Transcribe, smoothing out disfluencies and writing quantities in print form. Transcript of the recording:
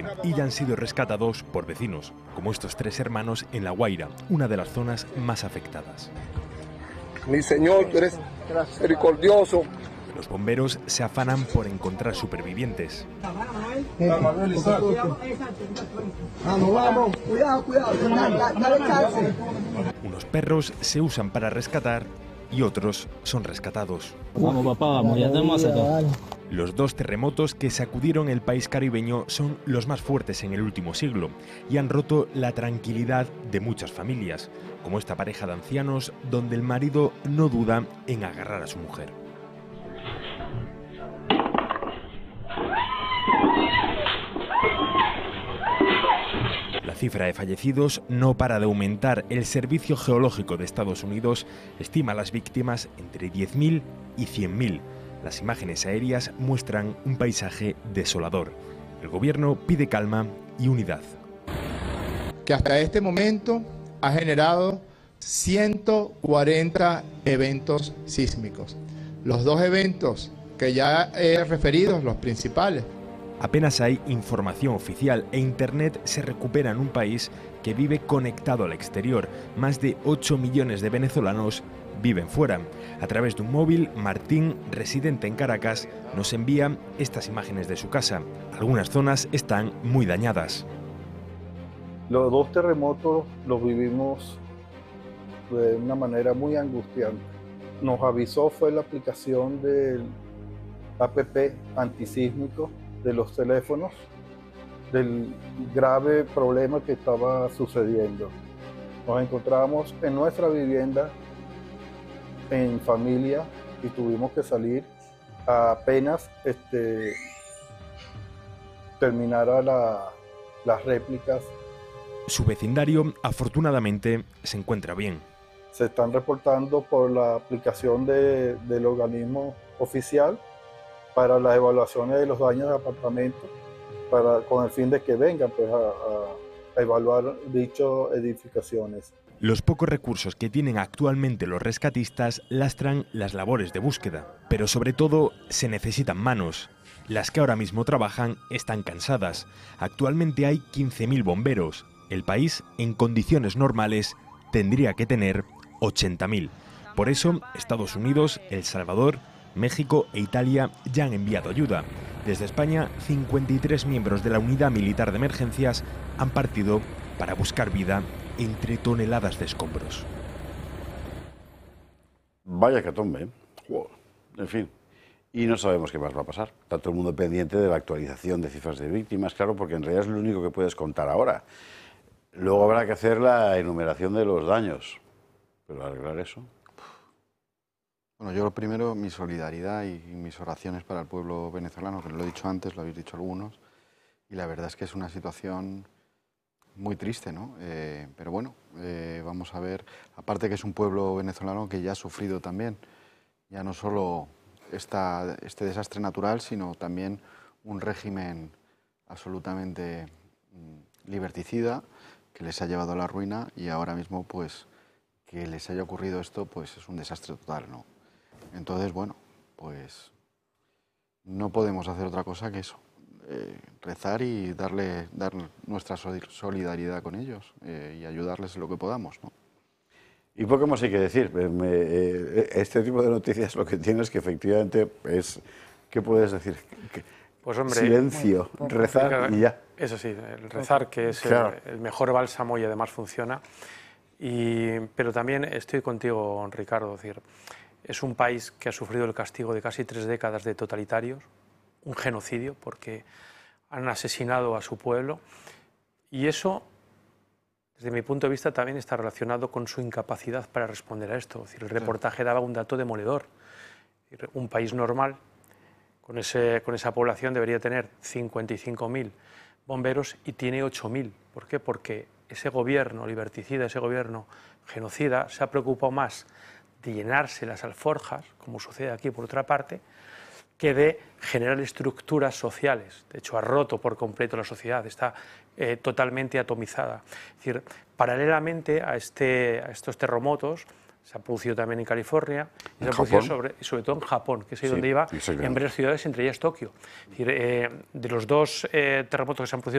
parte y ya han sido rescatados por vecinos, como estos 3 hermanos en La Guaira, una de las zonas más afectadas. Mi Señor, tú eres misericordioso. Los bomberos se afanan por encontrar supervivientes. Vamos, cuidado, dale chance. Unos perros se usan para rescatar y otros son rescatados. Vamos papá, vamos, ya tenemos acá. Los 2 terremotos que sacudieron el país caribeño son los más fuertes en el último siglo y han roto la tranquilidad de muchas familias, como esta pareja de ancianos donde el marido no duda en agarrar a su mujer. La cifra de fallecidos no para de aumentar. El Servicio Geológico de Estados Unidos estima las víctimas entre 10.000 y 100.000. Las imágenes aéreas muestran un paisaje desolador. El gobierno pide calma y unidad. Que hasta este momento ha generado 140 eventos sísmicos. Los 2 eventos que ya he referido, los principales. Apenas hay información oficial e Internet se recupera en un país que vive conectado al exterior. Más de 8 millones de venezolanos viven fuera. A través de un móvil, Martín, residente en Caracas, nos envía estas imágenes de su casa. Algunas zonas están muy dañadas. Los 2 terremotos los vivimos de una manera muy angustiante. Nos avisó fue la aplicación del APP antisísmico de los teléfonos, del grave problema que estaba sucediendo. Nos encontramos en nuestra vivienda, en familia, y tuvimos que salir apenas terminara las réplicas. Su vecindario, afortunadamente, se encuentra bien. Se están reportando por la aplicación del organismo oficial para las evaluaciones de los daños de apartamentos, con el fin de que vengan pues, a evaluar dichas edificaciones. Los pocos recursos que tienen actualmente los rescatistas lastran las labores de búsqueda, pero sobre todo se necesitan manos. Las que ahora mismo trabajan están cansadas. Actualmente hay 15.000 bomberos. El país, en condiciones normales, tendría que tener 80.000. Por eso, Estados Unidos, El Salvador, México e Italia ya han enviado ayuda. Desde España, 53 miembros de la Unidad Militar de Emergencias han partido para buscar vida entre toneladas de escombros. Vaya hecatombe, ¿eh? Wow. En fin, y no sabemos qué más va a pasar. Está todo el mundo pendiente de la actualización de cifras de víctimas, claro, porque en realidad es lo único que puedes contar ahora. Luego habrá que hacer la enumeración de los daños, pero arreglar eso... Bueno, yo lo primero, mi solidaridad y mis oraciones para el pueblo venezolano, que lo he dicho antes, lo habéis dicho algunos, y la verdad es que es una situación muy triste, ¿no? Pero bueno, vamos a ver, aparte que es un pueblo venezolano que ya ha sufrido también, ya no solo este desastre natural, sino también un régimen absolutamente liberticida que les ha llevado a la ruina, y ahora mismo, pues, que les haya ocurrido esto, pues es un desastre total, ¿no? Entonces, bueno, pues no podemos hacer otra cosa que eso, rezar y dar nuestra solidaridad con ellos y ayudarles en lo que podamos, ¿no? Y poco más hay que decir. Este tipo de noticias lo que tiene es que efectivamente es... ¿Qué puedes decir? Pues hombre, silencio, rezar y ya. Eso sí, el rezar, que es claro, el mejor bálsamo y además funciona. Pero también estoy contigo, Ricardo, es decir, es un país que ha sufrido el castigo de casi 3 décadas de totalitarios, un genocidio, porque han asesinado a su pueblo, y eso, desde mi punto de vista, también está relacionado con su incapacidad para responder a esto. Es decir, el reportaje daba un dato demoledor. Es decir, un país normal, con esa población, debería tener 55.000 bomberos y tiene 8.000. ¿Por qué? Porque ese gobierno liberticida, ese gobierno genocida, se ha preocupado más de llenarse las alforjas, como sucede aquí por otra parte, que de generar estructuras sociales. De hecho, ha roto por completo la sociedad, está totalmente atomizada. Es decir, paralelamente a estos terremotos, se ha producido también en California, y se ha producido sobre todo en Japón, que es ahí donde iba, en varias ciudades, entre ellas Tokio. Es decir, de los 2 terremotos que se han producido